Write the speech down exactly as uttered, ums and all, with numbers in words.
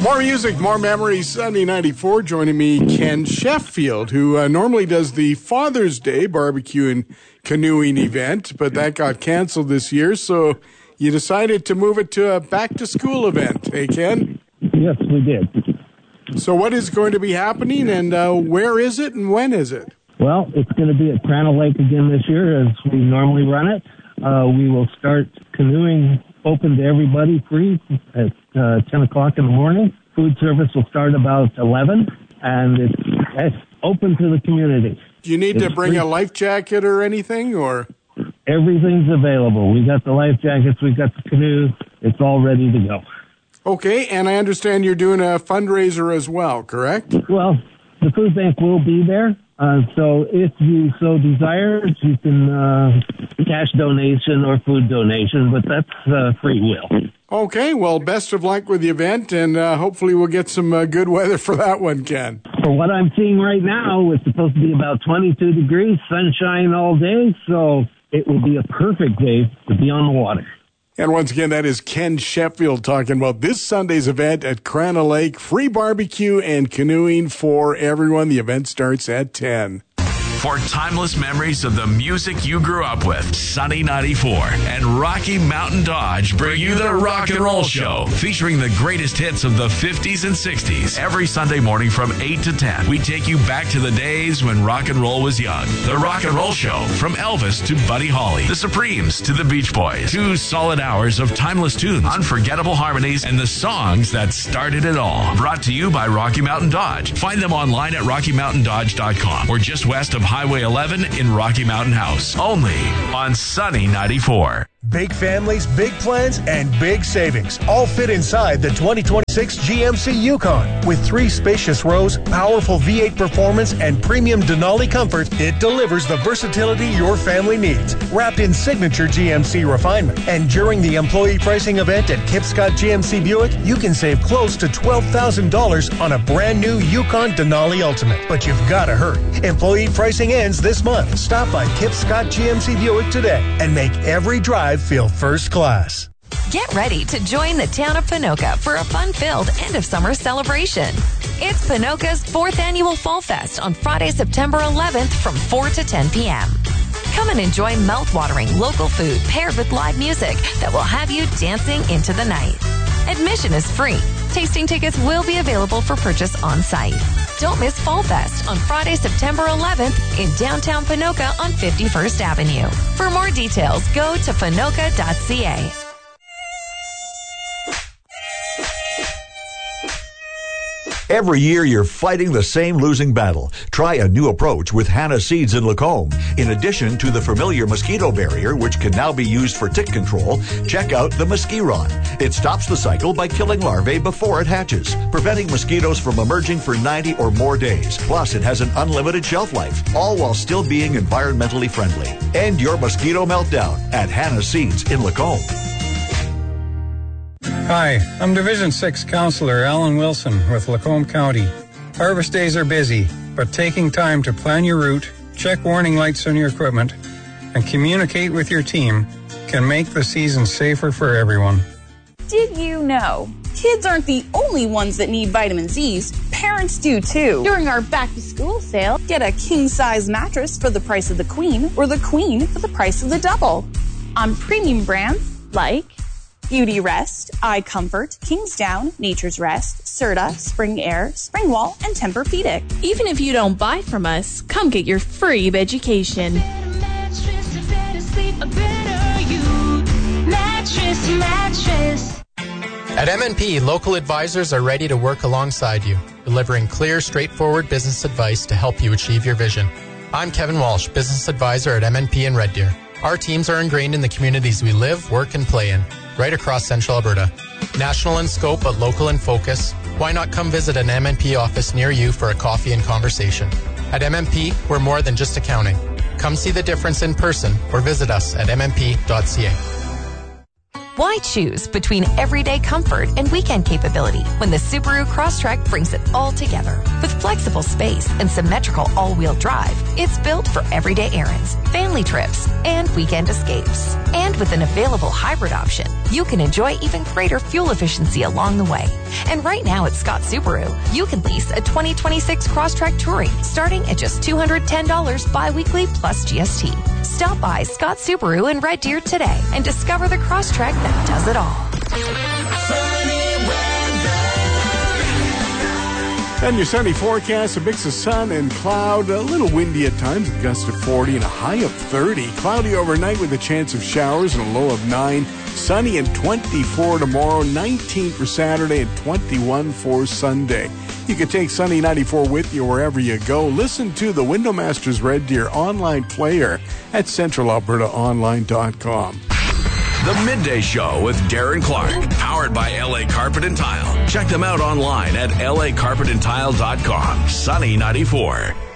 More music, more memories. Sunday ninety-four, joining me, Ken Sheffield, who uh, normally does the Father's Day barbecue and canoeing event, but that got canceled this year, so you decided to move it to a back-to-school event. Hey, Ken? Yes, we did. So what is going to be happening, and uh, where is it, and when is it? Well, it's going to be at Crana Lake again this year, as we normally run it. Uh, we will start canoeing open to everybody, free, at uh, ten o'clock in the morning. Food service will start about eleven, and it's, it's open to the community. Do you need it's to bring free. a life jacket or anything, or? Everything's available. We got the life jackets, we got the canoe. It's all ready to go. Okay, and I understand you're doing a fundraiser as well, correct? Well, the food bank will be there. Uh, so if you so desire, you can uh, cash donation or food donation, but that's uh, free will. Okay, well, best of luck with the event, and uh, hopefully we'll get some uh, good weather for that one, Ken. For what I'm seeing right now, it's supposed to be about twenty-two degrees, sunshine all day, so it will be a perfect day to be on the water. And once again, that is Ken Sheffield talking about this Sunday's event at Crana Lake. Free barbecue and canoeing for everyone. The event starts at ten. For timeless memories of the music you grew up with, Sunny ninety-four and Rocky Mountain Dodge bring you the Rock and Roll Show, featuring the greatest hits of the fifties and sixties. Every Sunday morning from eight to ten, we take you back to the days when rock and roll was young. The Rock and Roll Show, from Elvis to Buddy Holly, the Supremes to the Beach Boys. Two solid hours of timeless tunes, unforgettable harmonies, and the songs that started it all. Brought to you by Rocky Mountain Dodge. Find them online at rocky mountain dodge dot com or just west of Highway eleven in Rocky Mountain House. Only on Sunny ninety-four. Big families, big plans, and big savings all fit inside the twenty twenty-six G M C Yukon. With three spacious rows, powerful V eight performance, and premium Denali comfort, it delivers the versatility your family needs, wrapped in signature G M C refinement. And during the employee pricing event at Kip Scott G M C Buick, you can save close to twelve thousand dollars on a brand new Yukon Denali Ultimate. But you've got to hurry. Employee pricing ends this month. Stop by Kip Scott G M C Buick today and make every drive feel first class. Get ready to join the town of Ponoka for a fun-filled end-of-summer celebration. It's Ponoka's fourth annual Fall Fest on Friday, September eleventh from four to ten p.m. Come and enjoy mouth-watering local food paired with live music that will have you dancing into the night. Admission is free. Tasting tickets will be available for purchase on site. Don't miss Fall Fest on Friday, September eleventh in downtown Ponoka on fifty-first Avenue. For more details, go to ponoka dot c a. Every year you're fighting the same losing battle. Try a new approach with Hannah Seeds in Lacombe. In addition to the familiar mosquito barrier, which can now be used for tick control, check out the Mosquiron. It stops the cycle by killing larvae before it hatches, preventing mosquitoes from emerging for ninety or more days. Plus, it has an unlimited shelf life, all while still being environmentally friendly. End your mosquito meltdown at Hannah Seeds in Lacombe. Hi, I'm Division six Counselor Alan Wilson with Lacombe County. Harvest days are busy, but taking time to plan your route, check warning lights on your equipment, and communicate with your team can make the season safer for everyone. Did you know? Kids aren't the only ones that need vitamin C's. Parents do too. During our back-to-school sale, get a king-size mattress for the price of the queen or the queen for the price of the double. On premium brands like Beauty Rest, Eye Comfort, Kingsdown, Nature's Rest, Serta, Spring Air, Springwall, and Tempur-Pedic. Even if you don't buy from us, come get your free education. At M N P, local advisors are ready to work alongside you, delivering clear, straightforward business advice to help you achieve your vision. I'm Kevin Walsh, business advisor at M N P in Red Deer. Our teams are ingrained in the communities we live, work, and play in, right across Central Alberta. National in scope, but local in focus. Why not come visit an M N P office near you for a coffee and conversation? At M N P, we're more than just accounting. Come see the difference in person or visit us at m n p dot c a. Why choose between everyday comfort and weekend capability when the Subaru Crosstrek brings it all together? With flexible space and symmetrical all-wheel drive, it's built for everyday errands, family trips, and weekend escapes. And with an available hybrid option, you can enjoy even greater fuel efficiency along the way. And right now at Scott Subaru, you can lease a twenty twenty-six Crosstrek Touring starting at just two hundred ten dollars bi-weekly plus G S T. Stop by Scott Subaru in Red Deer today and discover the Crosstrek that does it all. And your sunny forecast, a mix of sun and cloud, a little windy at times, a gust of forty and a high of thirty. Cloudy overnight with a chance of showers and a low of nine. Sunny and twenty-four tomorrow, nineteen for Saturday and twenty-one for Sunday. You can take Sunny ninety-four with you wherever you go. Listen to the Window Masters Red Deer online player at central alberta online dot com. The Midday Show with Darren Clark, powered by L A Carpet and Tile. Check them out online at L A carpet and tile dot com. Sunny ninety-four.